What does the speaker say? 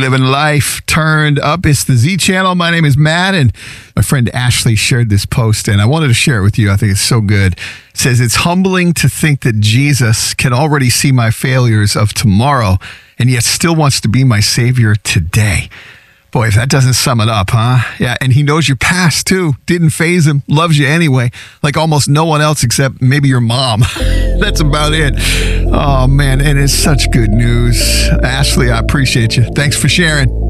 living life turned up. It's the Z Channel. My name is Matt, and my friend Ashley shared this post, and I wanted to share it with you. I think it's so good. It says, it's humbling to think that Jesus can already see my failures of tomorrow, and yet still wants to be my Savior today. Boy, if that doesn't sum it up, huh? Yeah, and he knows your past, too. Didn't faze him. Loves you anyway. Like almost no one else except maybe your mom. That's about it. Oh, man, and it's such good news. Ashley, I appreciate you. Thanks for sharing.